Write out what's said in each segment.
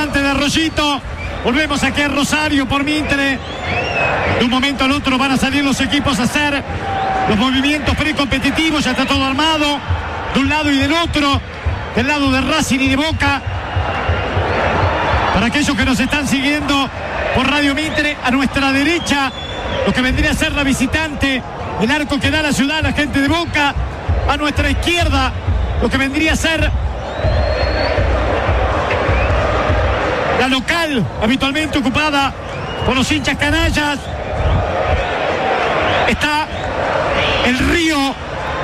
visitante de Arroyito. Volvemos aquí a Rosario por Mitre. De un momento al otro van a salir los equipos a hacer los movimientos precompetitivos. Ya está todo armado de un lado y del otro, del lado de Racing y de Boca. Para aquellos que nos están siguiendo por Radio Mitre, a nuestra derecha, lo que vendría a ser la visitante, el arco que da la ciudad, la gente de Boca. A nuestra izquierda, lo que vendría a ser la local, habitualmente ocupada por los hinchas canallas. Está el Río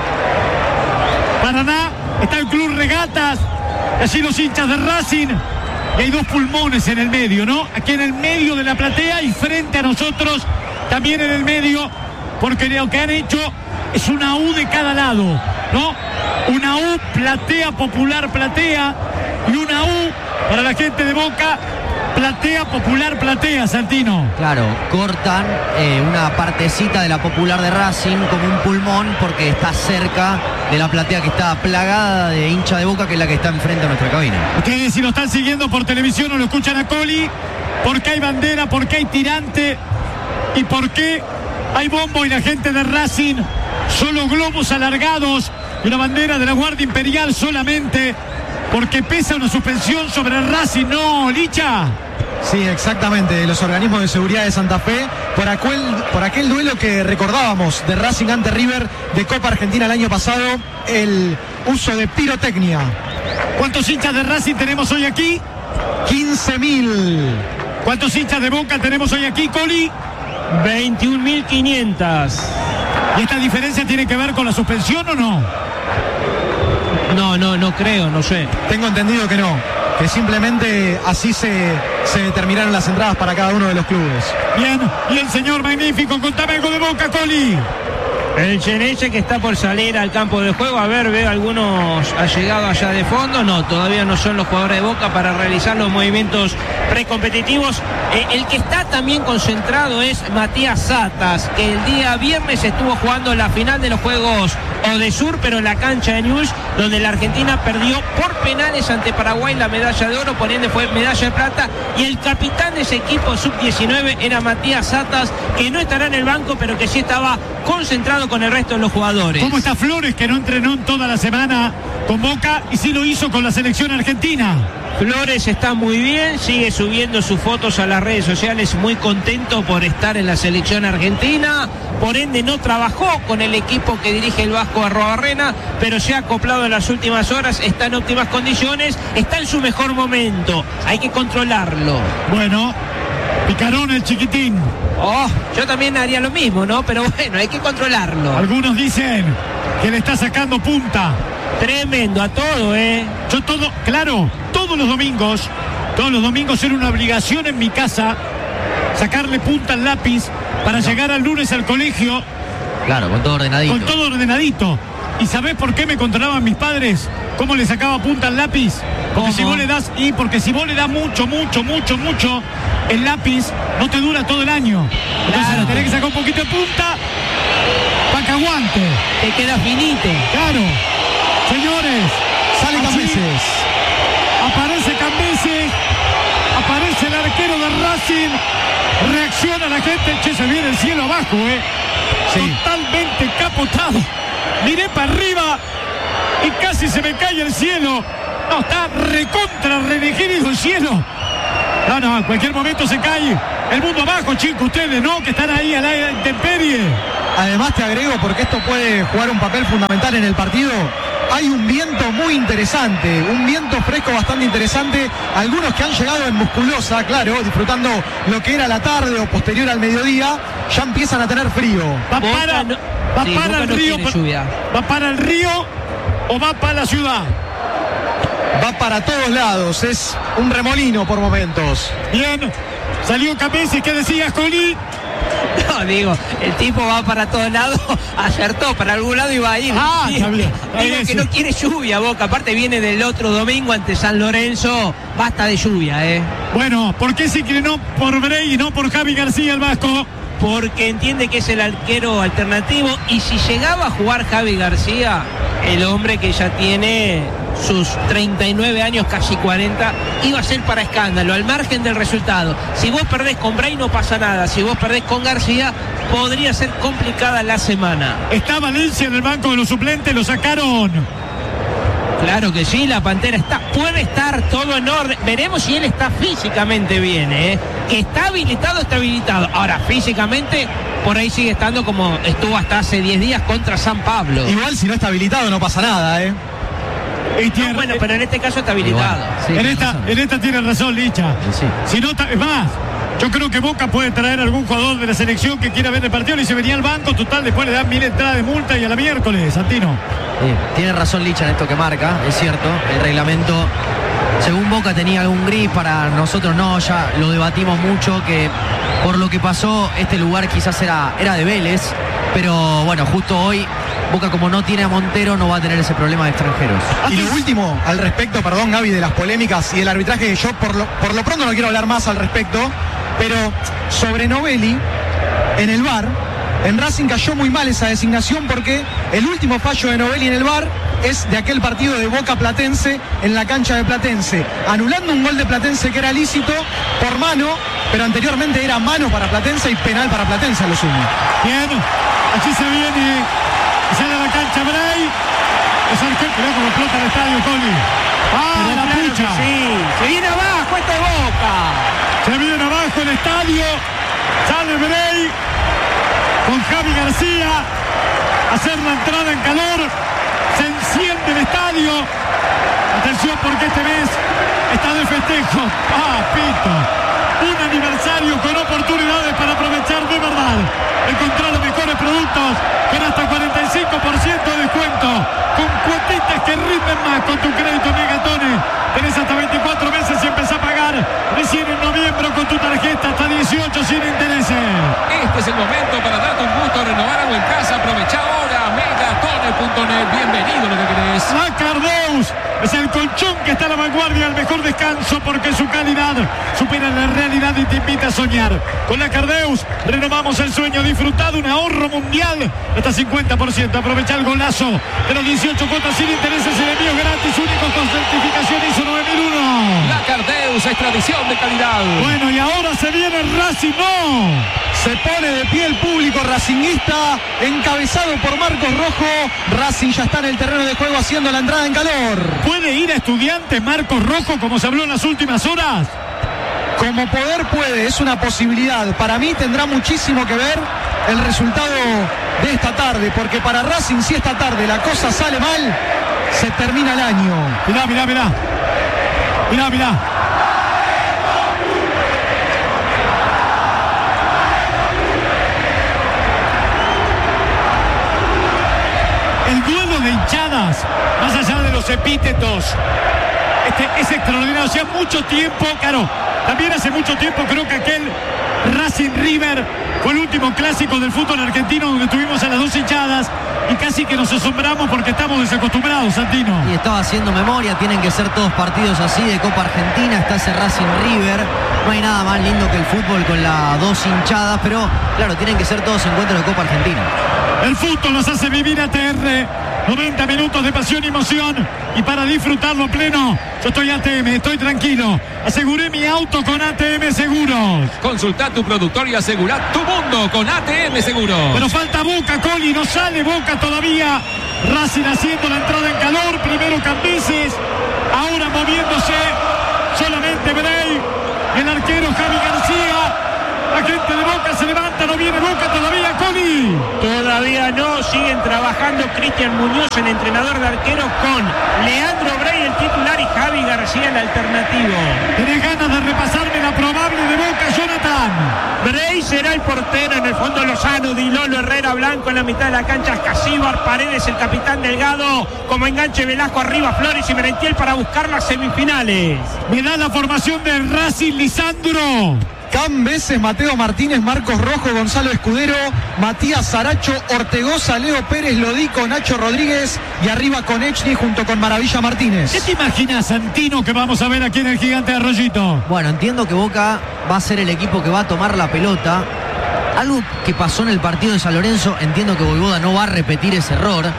Paraná, está el Club Regatas, allí los hinchas de Racing. Y hay dos pulmones en el medio, ¿no? Aquí en el medio de la platea y frente a nosotros, también en el medio, porque lo que han hecho es una U de cada lado, ¿no? Una U, platea, popular, platea, y una U para la gente de Boca, platea, popular, platea, Santino. Claro, cortan una partecita de la popular de Racing como un pulmón porque está cerca de la platea que está plagada de hincha de Boca, que es la que está enfrente a nuestra cabina. Ustedes, si lo están siguiendo por televisión o lo escuchan a Coli, ¿por qué hay bandera? ¿Por qué hay tirante? ¿Y por qué hay bombo y la gente de Racing? Solo globos alargados y una bandera de la Guardia Imperial solamente porque pesa una suspensión sobre el Racing, ¿no, Licha? Sí, exactamente, los organismos de seguridad de Santa Fe por aquel duelo que recordábamos de Racing ante River de Copa Argentina el año pasado, el uso de pirotecnia. ¿Cuántos hinchas de Racing tenemos hoy aquí? 15.000. ¿Cuántos hinchas de Boca tenemos hoy aquí, Coli? 21.500. ¿Y esta diferencia tiene que ver con la suspensión o no? No creo, no sé. Tengo entendido que no, que simplemente así se determinaron las entradas para cada uno de los clubes. Bien, y el señor magnífico, contame algo de Boca, Coli. El Cheneche que está por salir al campo de juego, a ver, veo algunos allegados allá de fondo. No, todavía no son los jugadores de Boca para realizar los movimientos precompetitivos. El que está también concentrado es Matías Satas, que el día viernes estuvo jugando la final de los Juegos Odesur, pero en la cancha de Newell's, donde la Argentina perdió por penales ante Paraguay la medalla de oro, por ende fue medalla de plata, y el capitán de ese equipo sub-19 era Matías Satas, que no estará en el banco, pero que sí estaba concentrado con el resto de los jugadores. ¿Cómo está Flores, que no entrenó en toda la semana con Boca y sí lo hizo con la selección argentina? Flores está muy bien, sigue subiendo sus fotos a las redes sociales, muy contento por estar en la selección argentina. Por ende no trabajó con el equipo que dirige el Vasco Arrobarrena, pero se ha acoplado en las últimas horas, está en óptimas condiciones, está en su mejor momento, hay que controlarlo. Bueno, picarón el chiquitín. Yo también haría lo mismo, ¿no? Pero bueno, hay que controlarlo. Algunos dicen que le está sacando punta. Tremendo, a todo, Yo claro, todos los domingos era una obligación en mi casa sacarle punta al lápiz para llegar al lunes al colegio. Claro, con todo ordenadito. Con todo ordenadito. ¿Y sabés por qué me controlaban mis padres? ¿Cómo le sacaba punta al lápiz? Porque si vos le das, mucho, el lápiz no te dura todo el año. Entonces claro, tenés que sacar un poquito de punta para que aguante. Te queda finito. Claro. Señores, sale Cambeses. Aparece Cambeses. Aparece el arquero de Racing. Reacciona la gente. Che, se viene el cielo abajo, Sí. Totalmente capotado. Miré para arriba y casi se me cae el cielo. No, está recontra renegrido el cielo. No, en cualquier momento se cae el mundo abajo, chicos, ustedes, ¿no? Que están ahí a la intemperie. Además te agrego, porque esto puede jugar un papel fundamental en el partido, hay un viento muy interesante, un viento fresco bastante interesante. Algunos que han llegado en Musculosa, claro, disfrutando lo que era la tarde o posterior al mediodía, ya empiezan a tener frío. ¿Va para el río o va para la ciudad? Va para todos lados, es un remolino por momentos. Bien, salió Cambeses, ¿qué decías, Coli? No, digo, el tipo va para todos lados, acertó, para algún lado iba a ir. Está bien. Digo que no quiere lluvia, Boca, aparte viene del otro domingo ante San Lorenzo, basta de lluvia, Bueno, ¿por qué se inclinó por Brey y no por Javi García el Vasco? Porque entiende que es el arquero alternativo, y si llegaba a jugar Javi García, el hombre que ya tiene sus 39 años, casi 40, iba a ser para escándalo, al margen del resultado. Si vos perdés con Bray no pasa nada, si vos perdés con García podría ser complicada la semana. Está Valencia en el banco de los suplentes, lo sacaron. Claro que sí, la Pantera puede estar todo en orden. Veremos si él está físicamente bien, Que está habilitado, está habilitado. Ahora, físicamente, por ahí sigue estando como estuvo hasta hace 10 días contra San Pablo. Igual si no está habilitado no pasa nada, No, bueno, pero en este caso está habilitado. Igual, sí, en esta tiene razón, Licha. Sí. Si no, es más, yo creo que Boca puede traer algún jugador de la selección que quiera ver el partido y se venía al banco, total, después le dan 1000 entradas de multa y a la miércoles, Santino. Sí, tiene razón Licha en esto que marca, es cierto, el reglamento, según Boca tenía algún gris, para nosotros no, ya lo debatimos mucho, que por lo que pasó, este lugar quizás era de Vélez, pero bueno, justo hoy Boca, como no tiene a Montero, no va a tener ese problema de extranjeros. Y lo último, al respecto, perdón Gaby, de las polémicas y el arbitraje, yo por lo pronto no quiero hablar más al respecto, pero sobre Novelli, en el VAR, en Racing cayó muy mal esa designación porque el último fallo de Novelli en el VAR es de aquel partido de Boca Platense en la cancha de Platense, anulando un gol de Platense que era lícito por mano, pero anteriormente era mano para Platense y penal para Platense a lo sumo. Bien, aquí se viene, sale a la cancha Bray, es arquero, mirá cómo explota el estadio, Coli. Pero La claro pucha. que sí, se viene abajo, esto es Boca. Se viene abajo el estadio, sale Bray con Javi García, hacer la entrada en calor, se enciende el estadio. Atención porque este mes está de festejo. Pito, un aniversario con oportunidades para aprovechar de verdad, encontrar los mejores productos con hasta 45% de descuento, con cuotitas que rinden más con tu crédito Megatone. Tenés hasta 24 meses y empezás a pagar recién en noviembre con tu tarjeta hasta 18 sin intereses. Este es el momento para darte un gusto, renovar algo en casa. Aprovecha ahora, megatone.net. Bienvenido lo que querés. La Cardeus es el colchón que está a la vanguardia, el mejor descanso porque su calidad supera la realidad y te invita a soñar. Con la Cardeus renovamos el sueño, disfrutado un ahorro mundial hasta 50%. Aprovecha el golazo de los 18 cuotas sin intereses y envíos gratis, únicos con certificación ISO 9001. La Cardeus es tradición de calidad. Bueno, y ahora se viene Racing, no. Se pone de pie el público racinguista, encabezado por Marcos Rojo. Racing ya está en el terreno de juego haciendo la entrada en calor. ¿Puede ir a Estudiantes Marcos Rojo como se habló en las últimas horas? Como poder puede, es una posibilidad. Para mí tendrá muchísimo que ver el resultado de esta tarde, porque para Racing, si esta tarde la cosa sale mal, se termina el año. Mirá. El duelo de hinchadas, más allá de los epítetos, es extraordinario. Hacía mucho tiempo, claro, también hace mucho tiempo creo que aquel Racing River fue el último clásico del fútbol argentino donde tuvimos a las dos hinchadas y casi que nos asombramos porque estamos desacostumbrados, Santino. Y estaba haciendo memoria, tienen que ser todos partidos así de Copa Argentina, está ese Racing River, no hay nada más lindo que el fútbol con las dos hinchadas, pero claro, tienen que ser todos encuentros de Copa Argentina. El fútbol nos hace vivir ATR, 90 minutos de pasión y emoción, y para disfrutarlo a pleno, yo estoy ATM, estoy tranquilo, aseguré mi auto con ATM Seguros. Consulta tu productor y asegura tu mundo con ATM Seguros. Pero falta Boca, Coli, no sale Boca todavía. Racing haciendo la entrada en calor, primero Cambises, ahora moviéndose solamente Bray, el arquero Javi García. La gente de Boca se levanta, no viene Boca todavía, Coli. Todavía no, siguen trabajando Cristian Muñoz, el entrenador de arqueros, con Leandro Bray, el titular, y Javi García, el alternativo. ¿Tenés ganas de repasarme la probable de Boca, Jonathan? Bray será el portero, en el fondo Lozano, Dilolo, Herrera, Blanco en la mitad de la cancha, Escasíbar, Paredes, el capitán Delgado, como enganche Velasco arriba, Flores y Merentiel para buscar las semifinales. Me da la formación de Racing, Lisandro. Cambeses, Mateo Martínez, Marcos Rojo, Gonzalo Escudero, Matías Saracho, Ortegoza, Leo Pérez, Lodico, Nacho Rodríguez y arriba Konechny junto con Maravilla Martínez. ¿Qué te imaginas, Santino, que vamos a ver aquí en el Gigante de Arroyito? Bueno, entiendo que Boca va a ser el equipo que va a tomar la pelota. Algo que pasó en el partido de San Lorenzo, entiendo que Vojvoda no va a repetir ese error.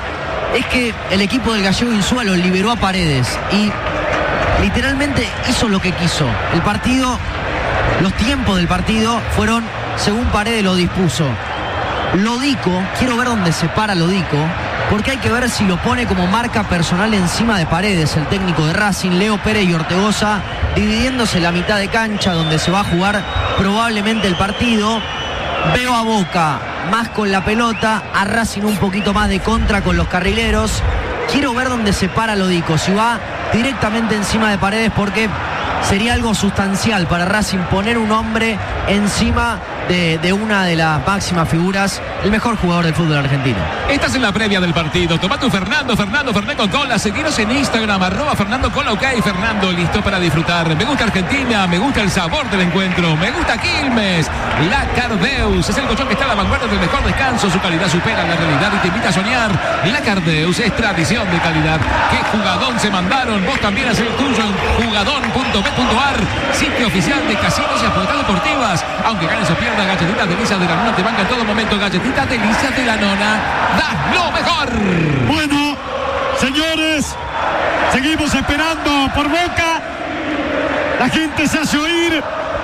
es que el equipo del Gallego Insúa lo liberó a Paredes y literalmente hizo lo que quiso. El partido, los tiempos del partido fueron según Paredes lo dispuso. Lodico, quiero ver dónde se para Lodico, porque hay que ver si lo pone como marca personal encima de Paredes, el técnico de Racing, Leo Pérez y Ortegoza, dividiéndose la mitad de cancha donde se va a jugar probablemente el partido. Veo a Boca más con la pelota, a Racing un poquito más de contra con los carrileros. Quiero ver dónde se para Lodico, si va directamente encima de Paredes, porque sería algo sustancial para Racing poner un hombre encima de una de las máximas figuras, el mejor jugador del fútbol argentino. Estás en la previa del partido. Toma tu Fernando Fernet con cola. Seguinos en Instagram, @Fernando Cola, ok. Fernando, listo para disfrutar. Me gusta Argentina, me gusta el sabor del encuentro, me gusta Quilmes. La Cardeus es el colchón que está a la vanguardia del mejor descanso. Su calidad supera la realidad y te invita a soñar. La Cardeus es tradición de calidad. ¿Qué jugadón se mandaron? Vos también haces el tuyo en jugadón.bet.ar, sitio oficial de casinos y apuestas deportivas. Aunque ganes o pierdas, Galletitas Delicias de la Nona te banca en todo momento. Galletitas Delicias de la Nona, da lo mejor. Bueno, señores, seguimos esperando por Boca. La gente se hace oír.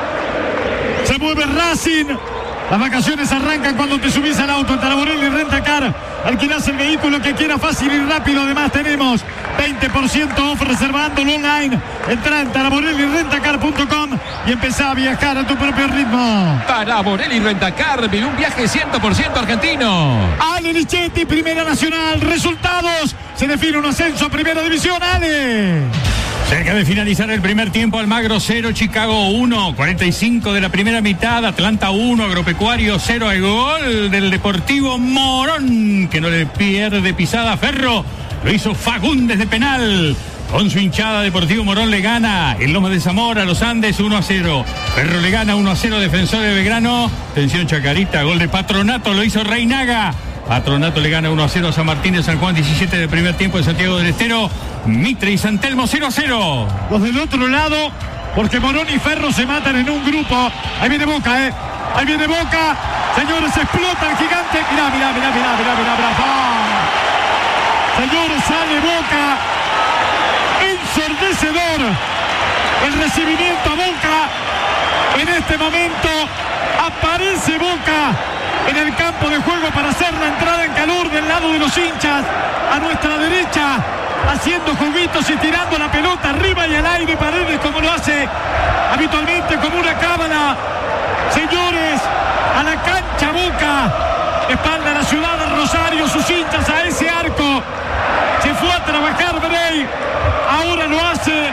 Se mueve Racing. Las vacaciones arrancan cuando te subís al auto en Taraborelli y Rentacar. Alquilás el vehículo que quieras fácil y rápido. Además tenemos 20% off reservándolo online. Entrá en taraborellirentacar.com y empezá a viajar a tu propio ritmo. Taraborelli Rentacar, vive un viaje 100% argentino. Ale Lichetti, Primera Nacional. Resultados. Se define un ascenso a Primera División. Ale. Cerca de finalizar el primer tiempo, Almagro 0, Chicago 1, 45 de la primera mitad, Atlanta 1, Agropecuario 0, el gol del Deportivo Morón, que no le pierde pisada a Ferro, lo hizo Fagundes de penal. Con su hinchada, Deportivo Morón le gana en Lomas de Zamora, Los Andes 1-0. Ferro le gana 1-0, Defensor de Belgrano. Atención Chacarita, gol de Patronato, lo hizo Reinaga. Patronato le gana 1-0 a San Martín de San Juan, 17 del primer tiempo de Santiago del Estero. Mitre y San Telmo 0-0. Los del otro lado, porque Morón y Ferro se matan en un grupo. Ahí viene Boca, ahí viene Boca. Señores, explota el gigante. Mirá. Señores, sale Boca. Ensordecedor el recibimiento a Boca. En este momento aparece Boca en el campo de juego para hacer la entrada en calor del lado de los hinchas. A nuestra derecha, haciendo juguitos y tirando la pelota arriba y al aire. Paredes, como lo hace habitualmente, como una cábala. Señores, a la cancha Boca. Espalda a la ciudad de Rosario, sus hinchas a ese arco. Se fue a trabajar Bray. Ahora lo hace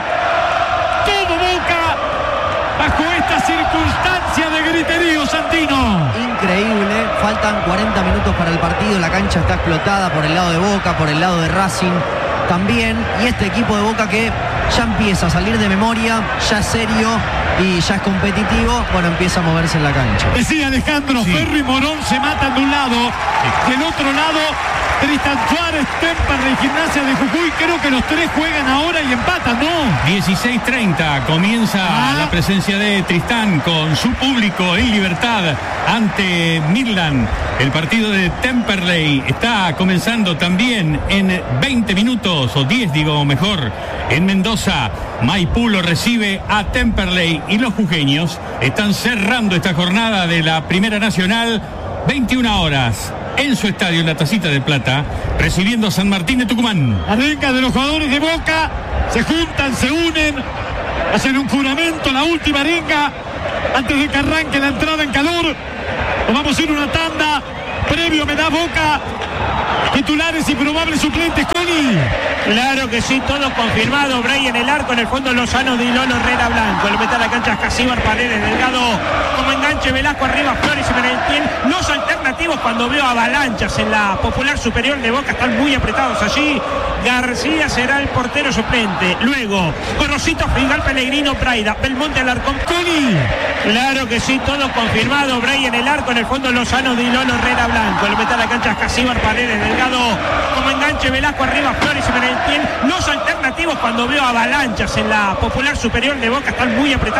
todo Boca bajo esta circunstancia de griterío, Santino. Increíble, faltan 40 minutos para el partido, la cancha está explotada por el lado de Boca, por el lado de Racing también, y este equipo de Boca que ya empieza a salir de memoria, ya es serio y ya es competitivo, bueno, empieza a moverse en la cancha. Decía Alejandro, sí. Ferro y Morón se matan de un lado, sí. Del otro lado Tristan Suárez, Temperley, Gimnasia de Jujuy. Creo que los tres juegan ahora y empatan, ¿no? 16:30 comienza la presencia de Tristán con su público en libertad ante Midland. El partido de Temperley está comenzando también en 20 minutos, o 10 digo mejor, en Mendoza. Maipú lo recibe a Temperley y los jujeños están cerrando esta jornada de la Primera Nacional, 21 horas. En su estadio, en la Tacita de Plata, recibiendo a San Martín de Tucumán. Arenga de los jugadores de Boca, se juntan, se unen, hacen un juramento, la última arenga, antes de que arranque la entrada en calor. Nos vamos a ir una tanda, previo me da Boca, titulares y probables suplentes, Coli. Claro que sí, todo confirmado. Bray en el arco, en el fondo Lozano, Dilón, Herrera, Blanco. Le mete a la cancha Casíbar, Paredes, Delgado, como enganche Velasco, arriba Flores y Merentiel. Los alternativos cuando veo avalanchas en la Popular Superior de Boca, están muy apretados allí. García será el portero suplente. Luego, Corrocito, Figal, Pellegrino, Braida, Belmonte, Alarcón, Coli. Claro que sí, todo confirmado. Bray en el arco, en el fondo Lozano, Dilón, Herrera, Blanco. Le mete a la cancha Casíbar, Paredes, Delgado, como enganche Velasco, arriba Flores y Merentiel. Los alternativos cuando veo avalanchas en la Popular Superior de Boca, están muy apretados.